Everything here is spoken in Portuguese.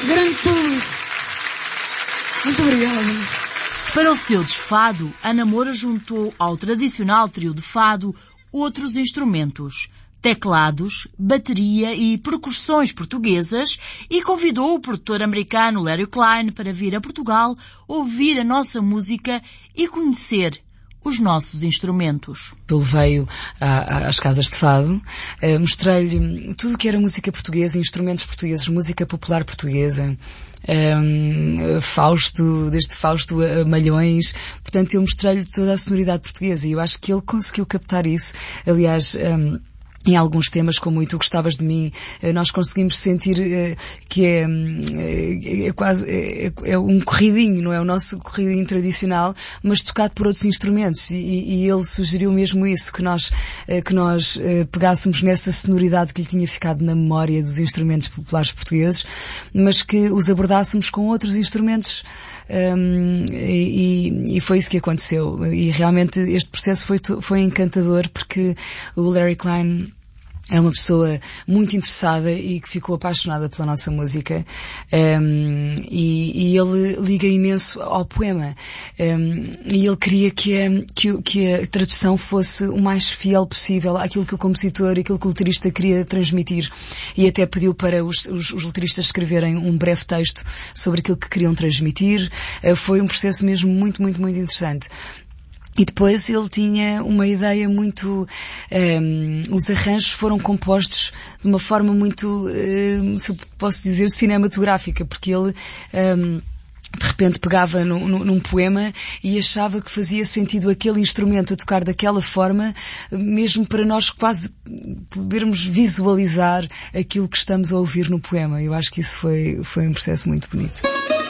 grande público. Muito obrigada. Para o seu desfado, Ana Moura juntou ao tradicional trio de fado outros instrumentos, teclados, bateria e percussões portuguesas e convidou o produtor americano Larry Klein para vir a Portugal ouvir a nossa música e conhecer os nossos instrumentos. Ele veio às casas de fado, mostrei-lhe tudo o que era música portuguesa, instrumentos portugueses, música popular portuguesa, Fausto, desde Fausto a Malhões, portanto eu mostrei-lhe toda a sonoridade portuguesa e eu acho que ele conseguiu captar isso. Aliás, em alguns temas, como E Tu Gostavas de Mim, nós conseguimos sentir que é quase um corridinho, não é? O nosso corridinho tradicional, mas tocado por outros instrumentos. E ele sugeriu mesmo isso, que nós pegássemos nessa sonoridade que lhe tinha ficado na memória dos instrumentos populares portugueses, mas que os abordássemos com outros instrumentos. E foi isso que aconteceu. E realmente este processo foi encantador, porque o Larry Klein é uma pessoa muito interessada e que ficou apaixonada pela nossa música, e ele liga imenso ao poema, e ele queria que a tradução fosse o mais fiel possível àquilo que o compositor e aquilo que o letrista queria transmitir, e até pediu para os letristas escreverem um breve texto sobre aquilo que queriam transmitir. Foi um processo mesmo muito, muito, muito interessante. E depois ele tinha uma ideia muito... os arranjos foram compostos de uma forma muito, se eu posso dizer, cinematográfica, porque ele... de repente pegava num poema e achava que fazia sentido aquele instrumento a tocar daquela forma, mesmo para nós quase podermos visualizar aquilo que estamos a ouvir no poema. Eu acho que isso foi um processo muito bonito.